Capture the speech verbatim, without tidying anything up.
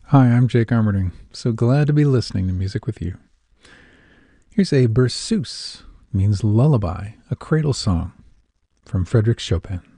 Hi, I'm Jake Armerding. So glad to be listening to music with you. Here's a berceuse, means lullaby, a cradle song, from Frédéric Chopin.